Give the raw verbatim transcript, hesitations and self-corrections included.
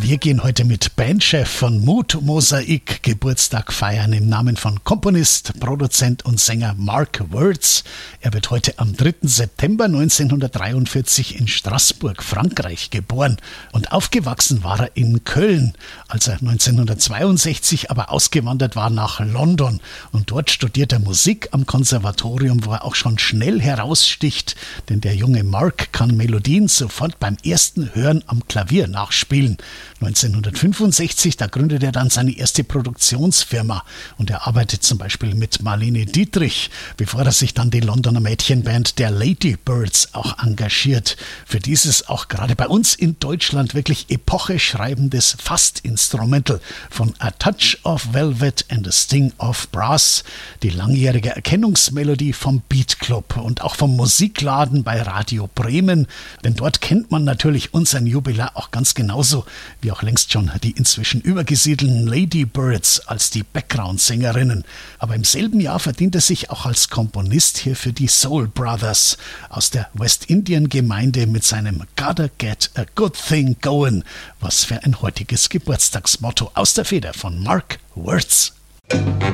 Wir gehen heute mit Bandchef von Mood Mosaik Geburtstag feiern im Namen von Komponist, Produzent und Sänger Mark Wurtz. Er wird heute am dritten September neunzehnhundertdreiundvierzig in Straßburg, Frankreich geboren und aufgewachsen war er in Köln, als er neunzehnhundertzweiundsechzig aber ausgewandert war nach London und dort studiert er Musik am Konservatorium, wo er auch schon schnell heraussticht, denn der junge Mark kann Melodien sofort beim ersten Hören am Klavier nachspielen. neunzehnhundertfünfundsechzig, da gründet er dann seine erste Produktionsfirma und er arbeitet zum Beispiel mit Marlene Dietrich, bevor er sich dann die Londoner Mädchenband der Ladybirds auch engagiert. Für dieses auch gerade bei uns in Deutschland wirklich epocheschreibendes Fast-Instrumental von A Touch of Velvet and a Sting of Brass, die langjährige Erkennungsmelodie vom Beat Club und auch vom Musikladen bei Radio Bremen, denn dort kennt man natürlich unseren Jubilar auch ganz genauso wie auch längst schon die inzwischen übergesiedelten Ladybirds als die Background-Sängerinnen. Aber im selben Jahr verdient er sich auch als Komponist hier für die Soul Brothers aus der Westindien-Gemeinde mit seinem Gotta Get a Good Thing Going. Was für ein heutiges Geburtstagsmotto aus der Feder von Mark Wurtz.